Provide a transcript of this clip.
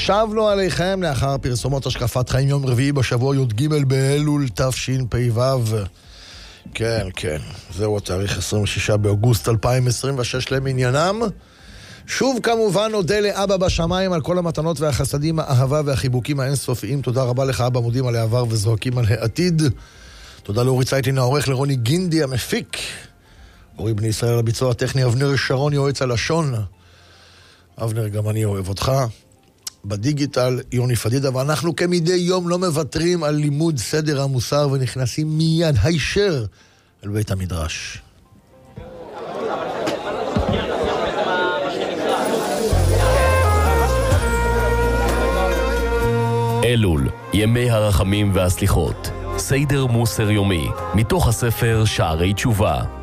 שבנו עליכם לאחר פרסומות השקפת חיים יום רביעי בשבוע י"ג באלול תשפ"ו. כן, זהו התאריך 26 באוגוסט 2026 למניינם. שוב כמובן נודה לאבא בשמיים על כל המתנות והחסדים, האהבה והחיבוקים האינסופיים. תודה רבה לך אבא, מודים על העבר וזועקים על העתיד. תודה לאורי צייטין העורך, לרוני גינדי המפיק, אורי בני ישראל הביצוע הטכני, אבנר שרון יועץ הלשון. אבנר, גם אני אוהב אותך. בדיגיטל יוני פדידה, ואנחנו כמדי יום לא מוותרים על לימוד סדר המוסר ונכנסים מיד הישר אל בית המדרש. אלול, ימי הרחמים והסליחות, סדר מוסר יומי, מתוך הספר שערי תשובה.